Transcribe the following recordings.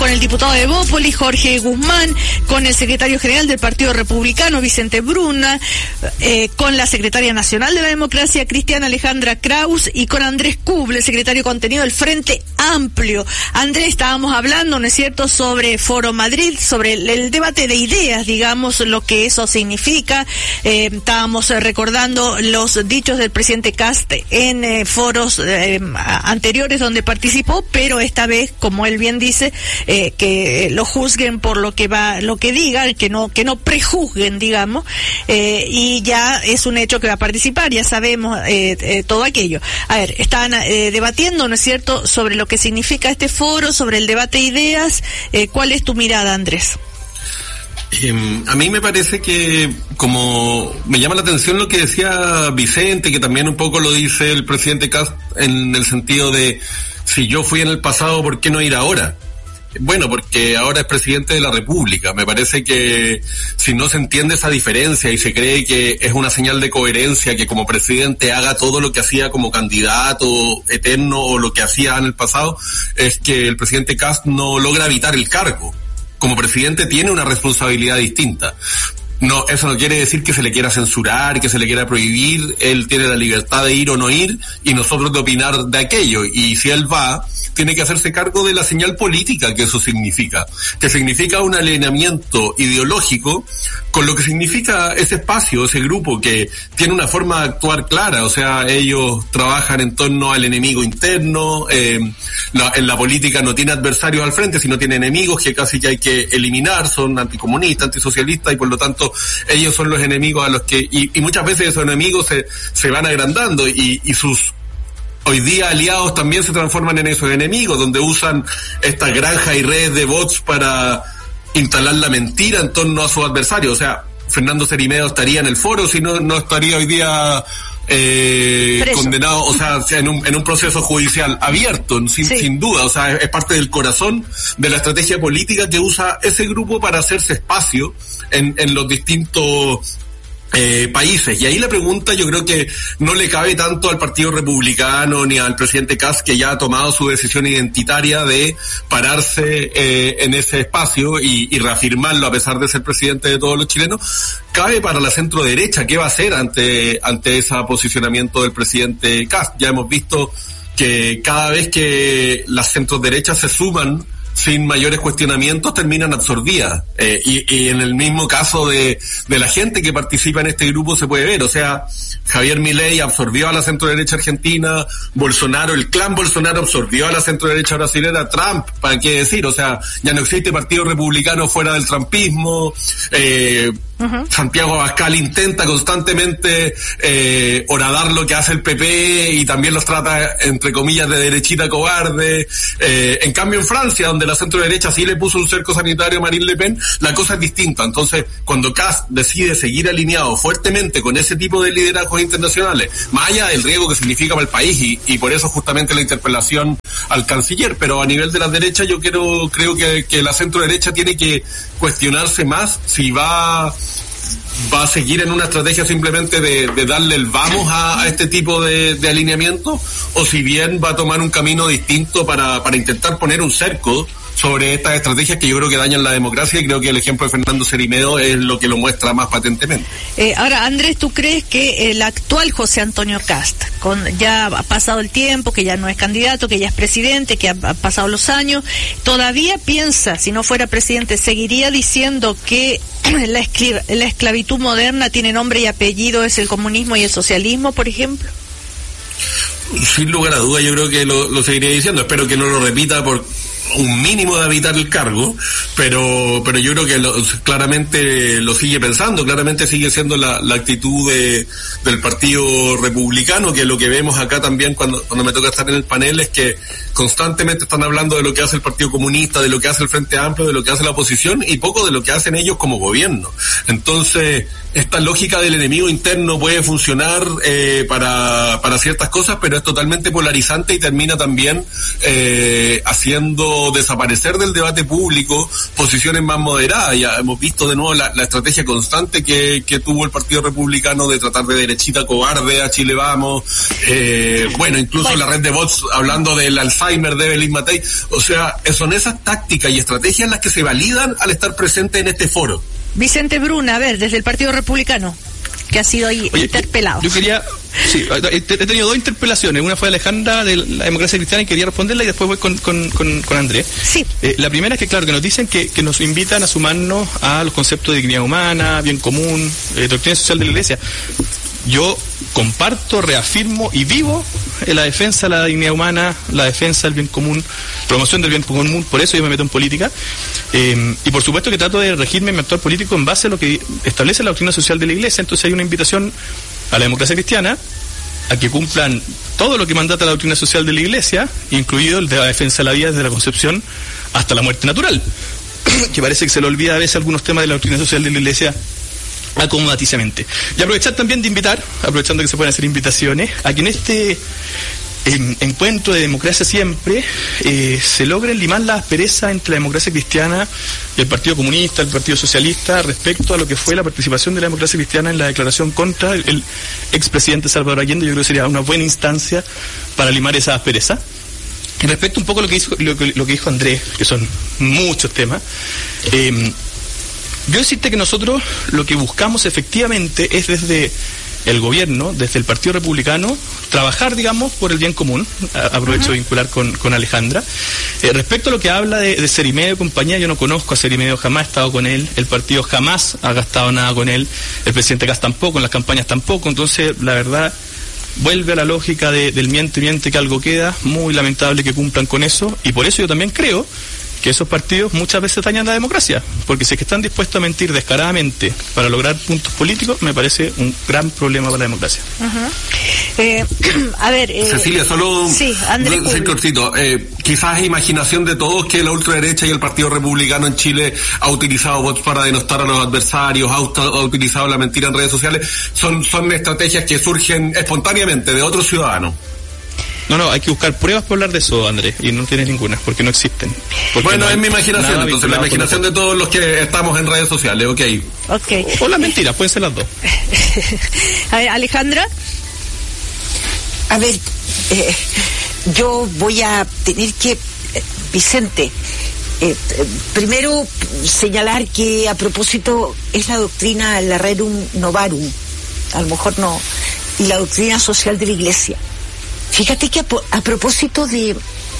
con el diputado de Bópoli, Jorge Guzmán, con el secretario general del Partido Republicano, Vicente Bruna, con la secretaria nacional de la Democracia, Cristiana Alejandra Kraus, y con Andrés Kuble, el secretario de Contenido del Frente Amplio. Andrés, estábamos hablando, ¿no es cierto?, sobre Foro Madrid, sobre el debate de ideas, digamos, lo que eso significa. Estábamos recordando los dichos del presidente Kast en foros anteriores donde participó, pero esta vez, como él bien dice, que lo juzguen por lo que digan, que no prejuzguen, digamos, y ya es un hecho que va a participar, ya sabemos todo aquello. A ver, están debatiendo, ¿no es cierto?, sobre lo que significa este foro, sobre el debate de ideas. ¿Cuál es tu mirada, Andrés? A mí me parece que, como me llama la atención lo que decía Vicente, que también un poco lo dice el presidente Kast, en el sentido de, si yo fui en el pasado, ¿por qué no ir ahora? Bueno, porque ahora es presidente de la República. Me parece que si no se entiende esa diferencia y se cree que es una señal de coherencia que como presidente haga todo lo que hacía como candidato eterno o lo que hacía en el pasado, es que el presidente Kast no logra evitar el cargo. Como presidente tiene una responsabilidad distinta. No, eso no quiere decir que se le quiera censurar, que se le quiera prohibir. Él tiene la libertad de ir o no ir y nosotros de opinar de aquello. Y si él va, tiene que hacerse cargo de la señal política que eso significa. Que significa un alineamiento ideológico con lo que significa ese espacio, ese grupo que tiene una forma de actuar clara. O sea, ellos trabajan en torno al enemigo interno. En la política no tiene adversarios al frente, sino tiene enemigos que casi que hay que eliminar. Son anticomunistas, antisocialistas y por lo tanto ellos son los enemigos a los que, y muchas veces esos enemigos se van agrandando y sus hoy día aliados también se transforman en esos enemigos, donde usan estas granjas y redes de bots para instalar la mentira en torno a sus adversarios. O sea, Fernando Cerimeo estaría en el foro, si no estaría hoy día condenado, o sea, en un proceso judicial abierto, sin duda. O sea, es parte del corazón de la estrategia política que usa ese grupo para hacerse espacio en los distintos países. Y ahí la pregunta yo creo que no le cabe tanto al Partido Republicano ni al presidente Kast, que ya ha tomado su decisión identitaria de pararse en ese espacio y reafirmarlo a pesar de ser presidente de todos los chilenos. Cabe para la centro derecha. ¿Qué va a hacer ante ese posicionamiento del presidente Kast? Ya hemos visto que cada vez que las centros derechas se suman sin mayores cuestionamientos, terminan absorbidas. Y en el mismo caso de la gente que participa en este grupo se puede ver. O sea, Javier Milei absorbió a la centro-derecha argentina, Bolsonaro, el clan Bolsonaro absorbió a la centro-derecha brasilera, Trump, ¿para qué decir? O sea, ya no existe partido republicano fuera del trumpismo. Santiago Abascal intenta constantemente horadar lo que hace el PP y también los trata, entre comillas, de derechita cobarde. En cambio, en Francia, donde la centro-derecha sí le puso un cerco sanitario a Marine Le Pen, la cosa es distinta. Entonces, cuando Kast decide seguir alineado fuertemente con ese tipo de liderazgos internacionales, más allá del riesgo que significa para el país, y por eso justamente la interpelación al canciller, pero a nivel de la derecha yo creo que la centro-derecha tiene que cuestionarse más si va a seguir en una estrategia simplemente de darle el vamos a este tipo de alineamiento, o si bien va a tomar un camino distinto para intentar poner un cerco sobre estas estrategias que yo creo que dañan la democracia, y creo que el ejemplo de Fernando Cerimeo es lo que lo muestra más patentemente. Ahora, Andrés, ¿tú crees que el actual José Antonio Kast, ya ha pasado el tiempo, que ya no es candidato, que ya es presidente, que ha pasado los años, todavía piensa, si no fuera presidente, seguiría diciendo que la esclavitud moderna tiene nombre y apellido, es el comunismo y el socialismo, por ejemplo? Sin lugar a duda, yo creo que lo seguiría diciendo. Espero que no lo repita por un mínimo de evitar el cargo, pero yo creo que claramente lo sigue pensando, claramente sigue siendo la actitud del Partido Republicano, que lo que vemos acá también cuando me toca estar en el panel es que constantemente están hablando de lo que hace el Partido Comunista, de lo que hace el Frente Amplio, de lo que hace la oposición, y poco de lo que hacen ellos como gobierno. Entonces, esta lógica del enemigo interno puede funcionar para ciertas cosas, pero es totalmente polarizante y termina también haciendo poco desaparecer del debate público posiciones más moderadas. Ya hemos visto de nuevo la estrategia constante que tuvo el Partido Republicano de tratar de derechita cobarde a Chile Vamos, incluso la red de bots hablando del Alzheimer de Evelyn Matei. O sea, son esas tácticas y estrategias las que se validan al estar presente en este foro. Vicente Bruna, a ver, desde el Partido Republicano, que ha sido ahí interpelado. Yo quería, he tenido 2 interpelaciones, una fue de Alejandra de la Democracia Cristiana y quería responderla, y después voy con Andrés. Sí. La primera es que, claro, que nos dicen que nos invitan a sumarnos a los conceptos de dignidad humana, bien común, doctrina social de la Iglesia. Yo comparto, reafirmo y vivo la defensa de la dignidad humana, la defensa del bien común, promoción del bien común, por eso yo me meto en política, y por supuesto que trato de regirme en mi actuar político en base a lo que establece la doctrina social de la Iglesia. Entonces hay una invitación a la Democracia Cristiana a que cumplan todo lo que mandata la doctrina social de la Iglesia, incluido el de la defensa de la vida desde la concepción hasta la muerte natural, que parece que se le olvida a veces algunos temas de la doctrina social de la Iglesia acomodaticiamente. Y aprovechar también de invitar, aprovechando que se pueden hacer invitaciones, a que en este encuentro de democracia siempre se logre limar la aspereza entre la democracia cristiana y el Partido Comunista, el Partido Socialista, respecto a lo que fue la participación de la democracia cristiana en la declaración contra el expresidente Salvador Allende. Yo creo que sería una buena instancia para limar esa aspereza. Y respecto un poco a lo que dijo Andrés, que son muchos temas, yo decirte que nosotros lo que buscamos efectivamente es desde el gobierno, desde el Partido Republicano, trabajar, digamos, por el bien común. Aprovecho de vincular con Alejandra. Respecto a lo que habla de Cerimedo y compañía, yo no conozco a Cerimedo, jamás he estado con él, el partido jamás ha gastado nada con él, el presidente Kast tampoco, en las campañas tampoco. Entonces, la verdad, vuelve a la lógica del miente que algo queda. Muy lamentable que cumplan con eso, y por eso yo también creo que esos partidos muchas veces dañan la democracia, porque si es que están dispuestos a mentir descaradamente para lograr puntos políticos, me parece un gran problema para la democracia. A ver, Cecilia, solo un cortito. Quizás es imaginación de todos que la ultraderecha y el Partido Republicano en Chile ha utilizado bots para denostar a los adversarios, ha utilizado la mentira en redes sociales. Son estrategias que surgen espontáneamente de otros ciudadanos. No, hay que buscar pruebas para hablar de eso, Andrés, y no tienes ninguna, porque no existen. Bueno, es mi imaginación, entonces la imaginación de todos los que estamos en redes sociales, ok. O las mentiras, pueden ser las dos. A ver, Alejandra. A ver, yo voy a tener que, Vicente, primero señalar que a propósito es la doctrina, la Rerum Novarum, a lo mejor no, y la doctrina social de la Iglesia. Fíjate que a propósito de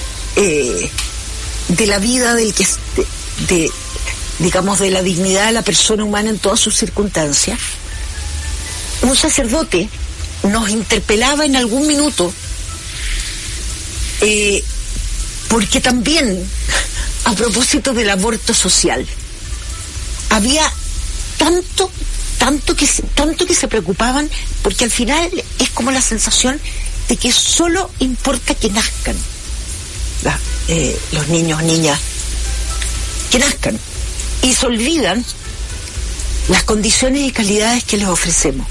la vida digamos, de la dignidad de la persona humana en todas sus circunstancias, un sacerdote nos interpelaba en algún minuto, porque también a propósito del aborto social había tanto que se preocupaban, porque al final es como la sensación de que solo importa que nazcan los niños, niñas, que nazcan, y se olvidan las condiciones y calidades que les ofrecemos.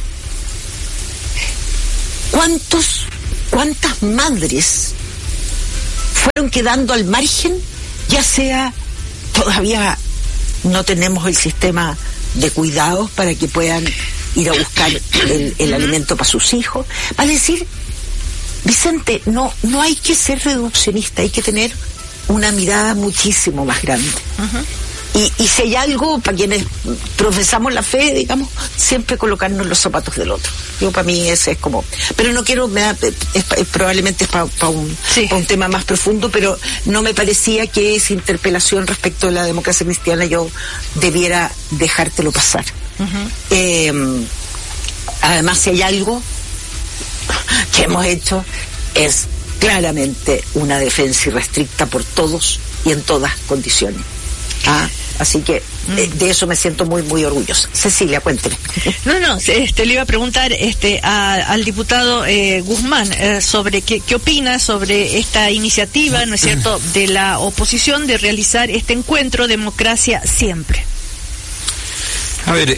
¿Cuántas madres fueron quedando al margen? Ya sea, todavía no tenemos el sistema de cuidados para que puedan ir a buscar el alimento para sus hijos. Es decir, Vicente, no hay que ser reduccionista, hay que tener una mirada muchísimo más grande. Y si hay algo, para quienes profesamos la fe, digamos, siempre colocarnos en los zapatos del otro. Yo, para mí ese es como... Pero no quiero, probablemente es para un tema más profundo, pero no me parecía que esa interpelación respecto de la democracia cristiana yo debiera dejártelo pasar. Además, si hay algo que hemos hecho, es claramente una defensa irrestricta por todos y en todas condiciones. Así que de eso me siento muy, muy orgullosa. Cecilia, cuénteme. No, le iba a preguntar al diputado Guzmán sobre qué opina sobre esta iniciativa, ¿no es cierto?, de la oposición de realizar este encuentro Democracia Siempre. A ver,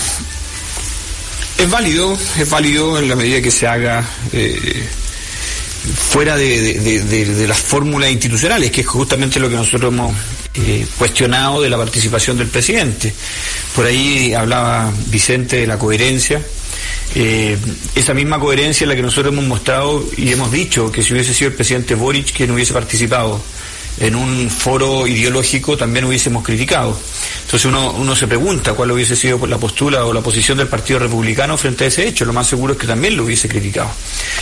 es válido en la medida que se haga fuera de las fórmulas institucionales, que es justamente lo que nosotros hemos cuestionado de la participación del presidente. Por ahí hablaba Vicente de la coherencia. Esa misma coherencia es la que nosotros hemos mostrado y hemos dicho que si hubiese sido el presidente Boric quien hubiese participado en un foro ideológico, también hubiésemos criticado. Entonces uno se pregunta cuál hubiese sido la postura o la posición del Partido Republicano frente a ese hecho. Lo más seguro es que también lo hubiese criticado.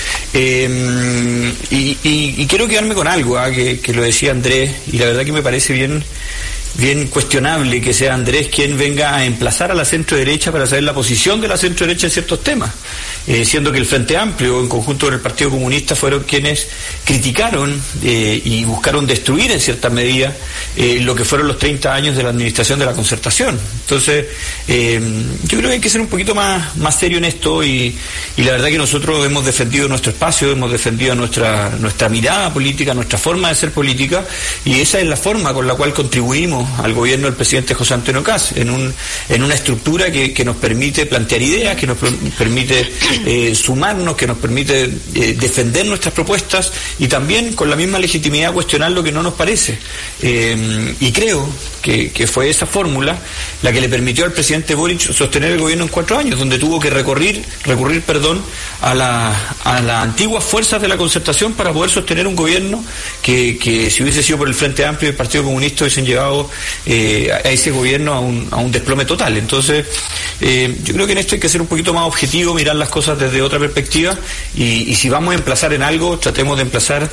Y quiero quedarme con algo que lo decía Andrés, y la verdad que me parece bien cuestionable que sea Andrés quien venga a emplazar a la centro-derecha para saber la posición de la centro-derecha en ciertos temas, siendo que el Frente Amplio, en conjunto con el Partido Comunista, fueron quienes criticaron y buscaron destruir en cierta medida lo que fueron los 30 años de la administración de la Concertación. Entonces, yo creo que hay que ser un poquito más serio en esto, y la verdad que nosotros hemos defendido nuestro espacio, hemos defendido nuestra mirada política, nuestra forma de ser política, y esa es la forma con la cual contribuimos al gobierno del presidente José Antonio Kast, en una estructura que nos permite plantear ideas, que nos permite sumarnos, que nos permite defender nuestras propuestas, y también con la misma legitimidad cuestionar lo que no nos parece. Y creo que fue esa fórmula la que le permitió al presidente Boric sostener el gobierno en 4 años, donde tuvo que recurrir a las antiguas fuerzas de la Concertación para poder sostener un gobierno que si hubiese sido por el Frente Amplio y el Partido Comunista hubiesen llevado a ese gobierno a un desplome total. Entonces, yo creo que en esto hay que ser un poquito más objetivo, mirar las cosas desde otra perspectiva, y si vamos a emplazar en algo, tratemos de emplazar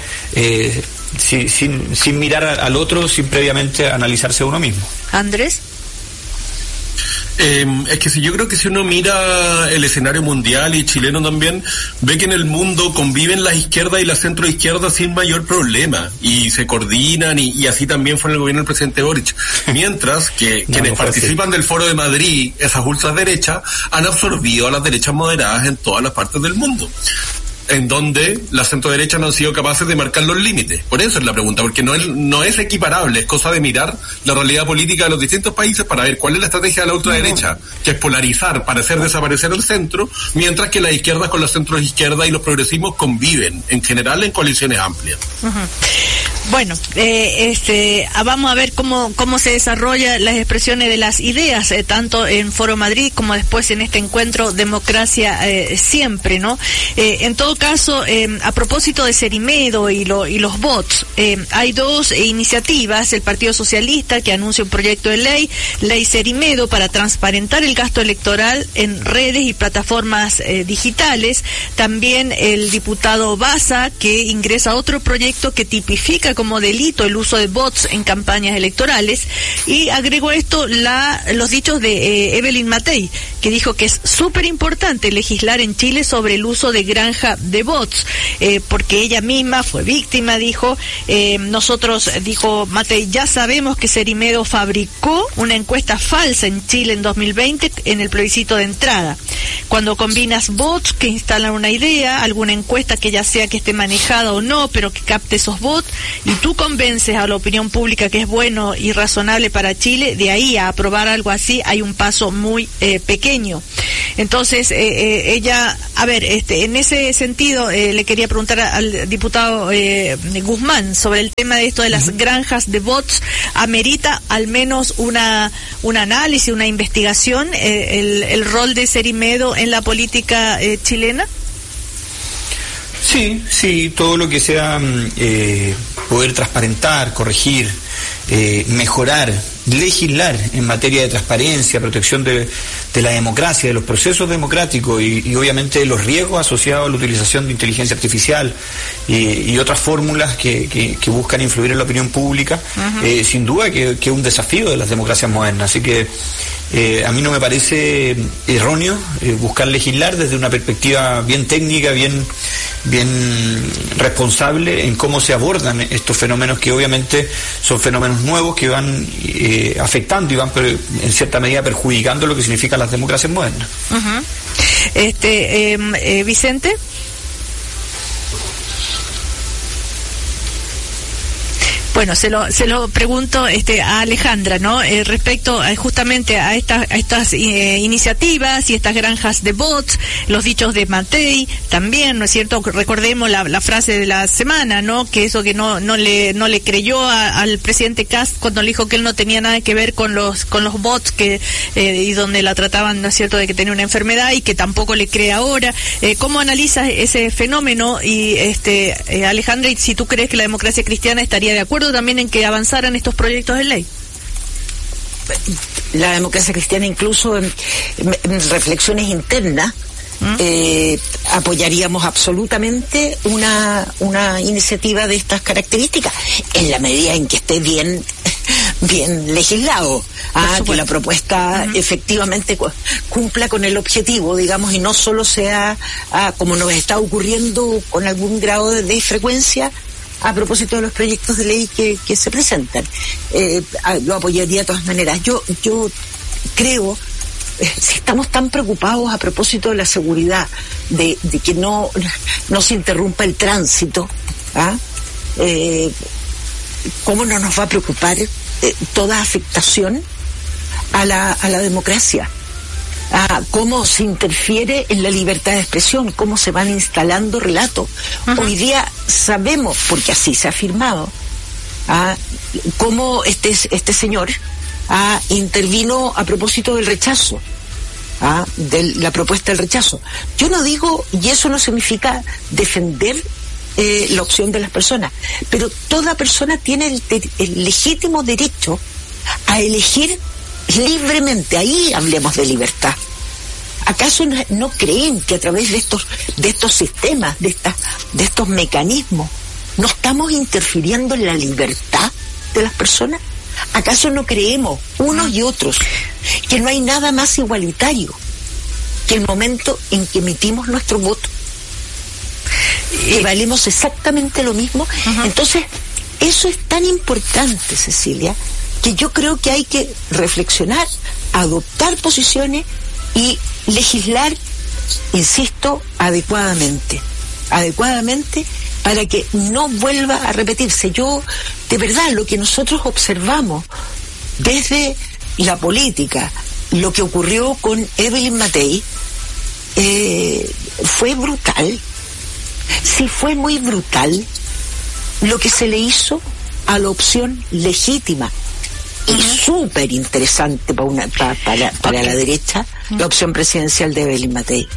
sin mirar al otro, sin previamente analizarse a uno mismo. Andrés. Es que yo creo que si uno mira el escenario mundial y chileno también, ve que en el mundo conviven las izquierdas y la centroizquierda sin mayor problema, y se coordinan, y así también fue en el gobierno del presidente Boric. Mientras que quienes participan del Foro de Madrid, esas ultraderechas, han absorbido a las derechas moderadas en todas las partes del mundo, en donde las centroderechas no han sido capaces de marcar los límites. Por eso es la pregunta, porque no es equiparable, es cosa de mirar la realidad política de los distintos países para ver cuál es la estrategia de la ultraderecha, que es polarizar para hacer desaparecer el centro, mientras que las izquierdas con las centroizquierdas y los progresismos conviven, en general, en coaliciones amplias. Bueno, vamos a ver cómo se desarrollan las expresiones de las ideas, tanto en Foro Madrid como después en este encuentro Democracia Siempre, ¿no? En todo caso, a propósito de Cerimedo y los bots, hay 2 iniciativas: el Partido Socialista, que anuncia un proyecto de ley Cerimedo, para transparentar el gasto electoral en redes y plataformas digitales. También el diputado Baza, que ingresa otro proyecto que tipifica como delito el uso de bots en campañas electorales, y agregó esto los dichos de Evelyn Matei, que dijo que es súper importante legislar en Chile sobre el uso de granja de bots, porque ella misma fue víctima, dijo. Nosotros, dijo Matei, ya sabemos que Cerimedo fabricó una encuesta falsa en Chile en 2020 en el plebiscito de entrada. Cuando combinas bots que instalan una idea, alguna encuesta que ya sea que esté manejada o no, pero que capte esos bots, y tú convences a la opinión pública que es bueno y razonable para Chile, de ahí a aprobar algo así hay un paso muy pequeño. Entonces, ella, a ver, en ese sentido, le quería preguntar al diputado Guzmán sobre el tema de esto de las granjas de bots. ¿Amerita al menos un análisis, una investigación, el rol de Cerimedo en la política chilena? Sí, todo lo que sea poder transparentar, corregir, mejorar, legislar en materia de transparencia, protección de la democracia, de los procesos democráticos y obviamente de los riesgos asociados a la utilización de inteligencia artificial y otras fórmulas que buscan influir en la opinión pública, sin duda que es un desafío de las democracias modernas. Así que a mí no me parece erróneo buscar legislar desde una perspectiva bien técnica, bien responsable en cómo se abordan estos fenómenos, que obviamente son fenómenos nuevos que van afectando y van en cierta medida perjudicando lo que significan las democracias modernas. Vicente. Bueno, se lo pregunto a Alejandra, ¿no? Respecto justamente a estas iniciativas y estas granjas de bots, los dichos de Matei también, ¿no es cierto? Recordemos la frase de la semana, ¿no? Que eso que no le creyó al presidente Kast cuando le dijo que él no tenía nada que ver con los bots y donde la trataban, ¿no es cierto?, de que tenía una enfermedad, y que tampoco le cree ahora. ¿Cómo analizas ese fenómeno? Y Alejandra, y si tú crees que la democracia cristiana estaría de acuerdo también en que avanzaran estos proyectos de ley. La democracia cristiana, incluso en reflexiones internas, apoyaríamos absolutamente una iniciativa de estas características, en la medida en que esté bien legislado, que la propuesta efectivamente cumpla con el objetivo, digamos, y no solo sea como nos está ocurriendo con algún grado de frecuencia a propósito de los proyectos de ley que se presentan. Lo apoyaría de todas maneras. Yo creo, si estamos tan preocupados a propósito de la seguridad, de que no se interrumpa el tránsito, ¿cómo no nos va a preocupar toda afectación a la democracia? Cómo se interfiere en la libertad de expresión, cómo se van instalando relatos. Hoy día sabemos, porque así se ha afirmado, cómo este señor intervino a propósito del rechazo, de la propuesta del rechazo. Yo no digo, y eso no significa defender la opción de las personas, pero toda persona tiene el legítimo derecho a elegir libremente. Ahí hablemos de libertad. ¿Acaso no creen que a través de estos sistemas, de estos mecanismos, no estamos interfiriendo en la libertad de las personas? ¿Acaso no creemos, unos y otros, que no hay nada más igualitario que el momento en que emitimos nuestro voto? Que valemos exactamente lo mismo. Entonces, eso es tan importante, Cecilia, que yo creo que hay que reflexionar, adoptar posiciones y legislar, insisto, adecuadamente, para que no vuelva a repetirse. Yo, de verdad, lo que nosotros observamos desde la política, lo que ocurrió con Evelyn Matei, fue brutal. Sí, fue muy brutal lo que se le hizo a la opción legítima y súper interesante para la derecha, la opción presidencial de Evelyn Matei.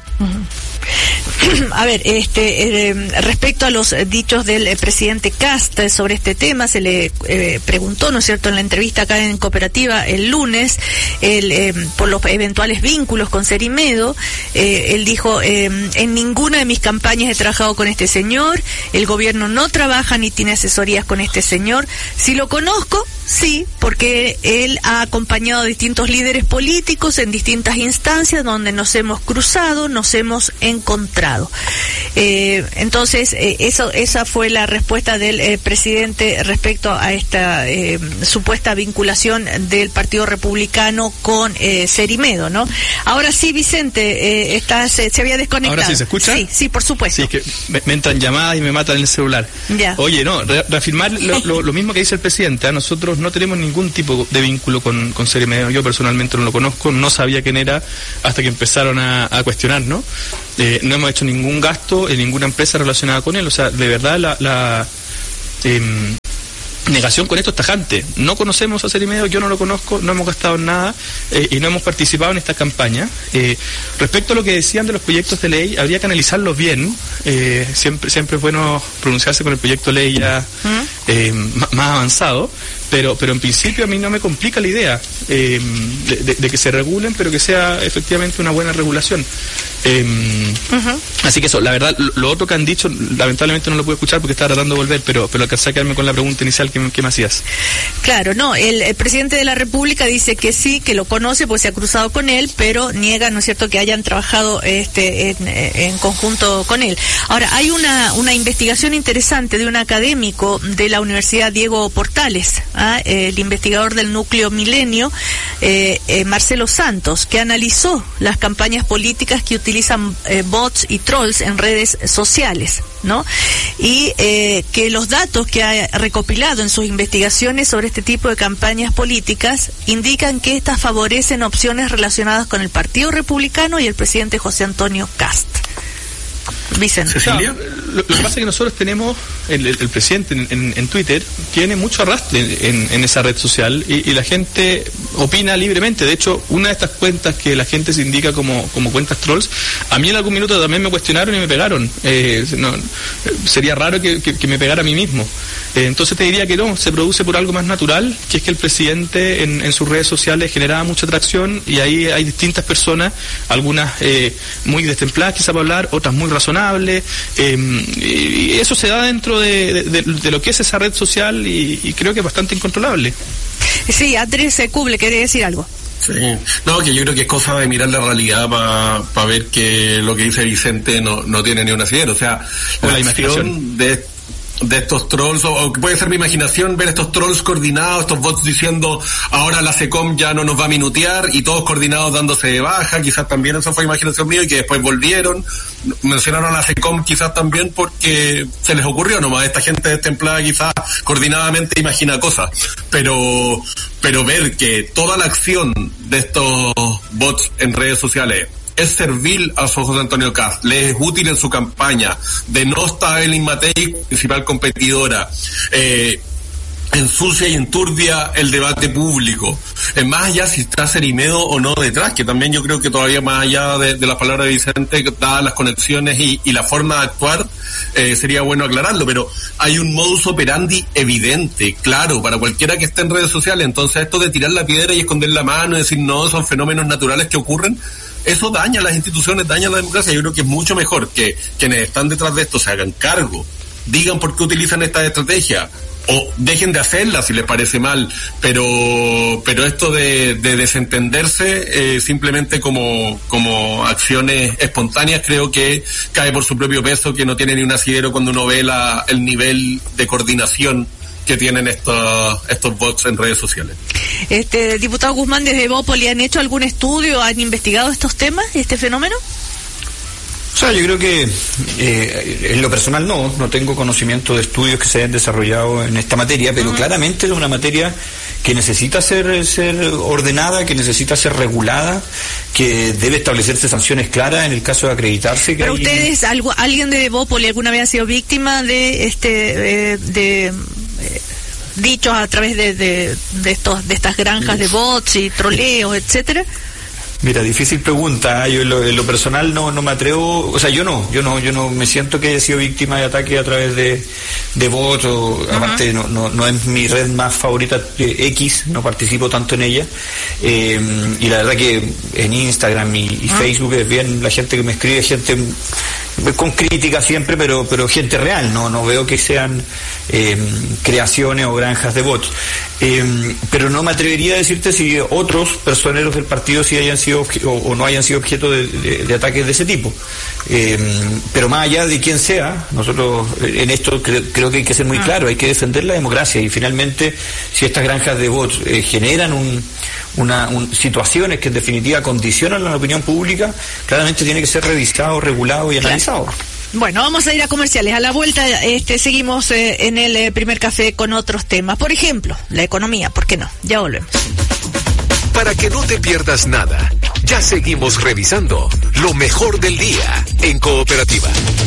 A ver, respecto a los dichos del presidente Kast sobre este tema, se le preguntó, ¿no es cierto?, en la entrevista acá en Cooperativa el lunes, por los eventuales vínculos con Cerimedo. Él dijo, en ninguna de mis campañas he trabajado con este señor, el gobierno no trabaja ni tiene asesorías con este señor. Si lo conozco, sí, porque él ha acompañado a distintos líderes políticos en distintas instancias donde nos hemos cruzado, nos hemos encontrado. Entonces, esa fue la respuesta del presidente respecto a esta supuesta vinculación del Partido Republicano con Cerimedo, ¿no? Ahora sí, Vicente, se había desconectado. ¿Ahora sí se escucha? Sí, por supuesto. Sí, es que me entran llamadas y me matan el celular. Ya. Oye, no, reafirmar lo mismo que dice el presidente. Nosotros no tenemos ningún tipo de vínculo con Cerimedo. Yo personalmente no lo conozco, no sabía quién era hasta que empezaron a cuestionar, ¿no? No hemos hecho ningún gasto en ninguna empresa relacionada con él. O sea, de verdad la negación con esto es tajante. No conocemos a Cerimedo, yo no lo conozco, no hemos gastado en nada y no hemos participado en esta campaña. Respecto a lo que decían de los proyectos de ley, habría que analizarlos bien. Siempre es bueno pronunciarse con el proyecto de ley ya más avanzado. Pero en principio a mí no me complica la idea de que se regulen, pero que sea efectivamente una buena regulación. Así que eso, la verdad, lo otro que han dicho, lamentablemente no lo pude escuchar porque estaba tratando de volver, pero alcancé a quedarme con la pregunta inicial que me hacías. Claro, no, el presidente de la República dice que sí, que lo conoce, pues se ha cruzado con él, pero niega, ¿no es cierto?, que hayan trabajado en conjunto con él. Ahora, hay una investigación interesante de un académico de la Universidad Diego Portales, el investigador del Núcleo Milenio, Marcelo Santos, que analizó las campañas políticas que utilizan bots y trolls en redes sociales, ¿no? Y que los datos que ha recopilado en sus investigaciones sobre este tipo de campañas políticas indican que estas favorecen opciones relacionadas con el Partido Republicano y el presidente José Antonio Kast. Vicente. ¿Cecilia? Lo que pasa es que nosotros tenemos, el presidente en Twitter tiene mucho arrastre en esa red social y la gente opina libremente. De hecho, una de estas cuentas que la gente se indica como cuentas trolls, a mí en algún minuto también me cuestionaron y me pegaron. Sería raro que me pegara a mí mismo. Entonces te diría que no, se produce por algo más natural, que es que el presidente en sus redes sociales generaba mucha atracción y ahí hay distintas personas, algunas muy destempladas quizá para hablar, otras muy razonables, y eso se da dentro de lo que es esa red social y creo que es bastante incontrolable. Sí, Andrés Kuble, ¿quería decir algo? Sí, no, que yo creo que es cosa de mirar la realidad para ver que lo que dice Vicente no tiene ni un asidero, o sea, la imaginación de estos trolls, o puede ser mi imaginación ver estos trolls coordinados, estos bots diciendo ahora la SECOM ya no nos va a minutear y todos coordinados dándose de baja, quizás también eso fue imaginación mía y que después volvieron, mencionaron a la SECOM quizás también porque se les ocurrió nomás, esta gente destemplada quizás coordinadamente imagina cosas, pero ver que toda la acción de estos bots en redes sociales es servil a José Antonio Kast, le es útil en su campaña, denosta a Evelyn Matei, principal competidora, ensucia y enturbia el debate público, más allá si está Cerimedo o no detrás, que también yo creo que todavía más allá de las palabras de Vicente, dadas las conexiones y la forma de actuar, sería bueno aclararlo, pero hay un modus operandi evidente, claro, para cualquiera que esté en redes sociales. Entonces esto de tirar la piedra y esconder la mano y decir no, son fenómenos naturales que ocurren, eso daña a las instituciones, daña a la democracia. Yo creo que es mucho mejor que quienes están detrás de esto se hagan cargo, digan por qué utilizan esta estrategia o dejen de hacerla si les parece mal, pero esto de desentenderse simplemente como acciones espontáneas, creo que cae por su propio peso, que no tiene ni un asidero cuando uno ve el nivel de coordinación que tienen estos bots en redes sociales. Diputado Guzmán, desde Evópoli, ¿han hecho algún estudio, han investigado estos temas, este fenómeno? O sea, yo creo que en lo personal no tengo conocimiento de estudios que se hayan desarrollado en esta materia, pero claramente es una materia que necesita ser ordenada, que necesita ser regulada, que debe establecerse sanciones claras en el caso de acreditarse que pero ustedes, alguien de Evópoli alguna vez ha sido víctima de dichos a través de estas granjas de bots y troleos, etcétera? Mira, difícil pregunta. Yo en lo personal no me atrevo, o sea, yo no me siento que haya sido víctima de ataque a través de bots, aparte no es mi red más favorita, X, no participo tanto en ella, y la verdad que en Instagram y Facebook es bien la gente que me escribe, gente con crítica siempre, pero gente real, no veo que sean creaciones o granjas de bots. Pero no me atrevería a decirte si otros personeros del partido sí hayan sido o no hayan sido objeto de ataques de ese tipo. Pero más allá de quién sea, nosotros en esto creo que hay que ser muy claro, hay que defender la democracia y finalmente si estas granjas de bots generan situaciones que en definitiva condicionan la opinión pública, claramente tiene que ser revisado, regulado y analizado. Bueno, vamos a ir a comerciales. A la vuelta seguimos en el primer café con otros temas. Por ejemplo, la economía, ¿por qué no? Ya volvemos. Para que no te pierdas nada, ya seguimos revisando lo mejor del día en Cooperativa.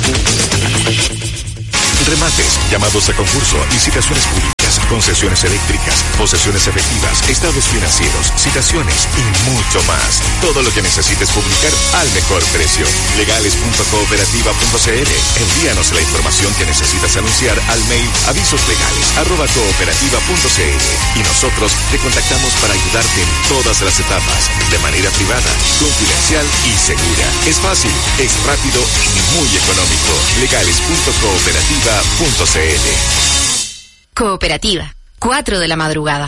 Remates, llamados a concurso, licitaciones públicas, concesiones eléctricas, posesiones efectivas, estados financieros, citaciones y mucho más. Todo lo que necesites publicar al mejor precio. Legales.cooperativa.cl. Envíanos la información que necesitas anunciar al mail avisolegales@cooperativa.cl y nosotros te contactamos para ayudarte en todas las etapas, de manera privada, confidencial y segura. Es fácil, es rápido y muy económico. Legales.cooperativa.cl. Cooperativa, 4 de la madrugada.